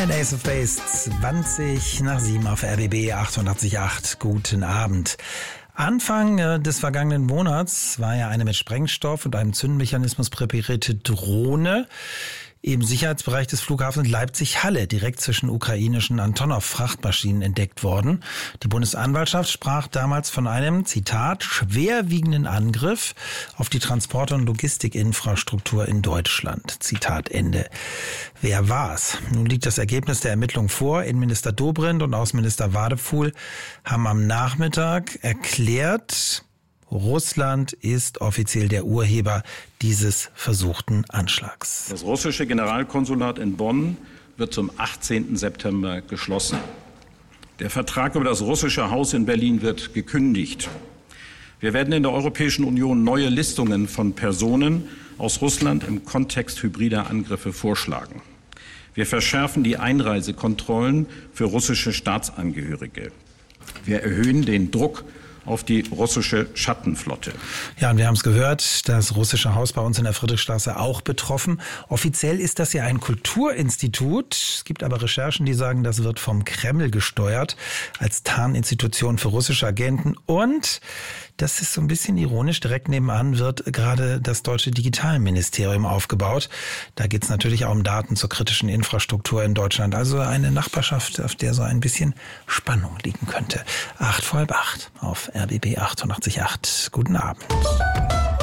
Nine Days of Base, 20 nach 7 auf RBB 88.8. Guten Abend. Anfang des vergangenen Monats war ja eine mit Sprengstoff und einem Zündmechanismus präparierte Drohne im Sicherheitsbereich des Flughafens Leipzig-Halle direkt zwischen ukrainischen Antonov-Frachtmaschinen entdeckt worden. Die Bundesanwaltschaft sprach damals von einem, Zitat, schwerwiegenden Angriff auf die Transport- und Logistikinfrastruktur in Deutschland. Zitat Ende. Wer war's? Nun liegt das Ergebnis der Ermittlung vor. Innenminister Dobrindt und Außenminister Wadefuhl haben am Nachmittag erklärt, Russland ist offiziell der Urheber dieses versuchten Anschlags. Das russische Generalkonsulat in Bonn wird zum 18. September geschlossen. Der Vertrag über das russische Haus in Berlin wird gekündigt. Wir werden in der Europäischen Union neue Listungen von Personen aus Russland im Kontext hybrider Angriffe vorschlagen. Wir verschärfen die Einreisekontrollen für russische Staatsangehörige. Wir erhöhen den Druck auf die russische Schattenflotte. Ja, und wir haben es gehört, das russische Haus bei uns in der Friedrichstraße auch betroffen. Offiziell ist das ja ein Kulturinstitut. Es gibt aber Recherchen, die sagen, das wird vom Kreml gesteuert als Tarninstitution für russische Agenten. Und das ist so ein bisschen ironisch, direkt nebenan wird gerade das deutsche Digitalministerium aufgebaut. Da geht es natürlich auch um Daten zur kritischen Infrastruktur in Deutschland. Also eine Nachbarschaft, auf der so ein bisschen Spannung liegen könnte. 7:45 auf RBB 88.8. Guten Abend.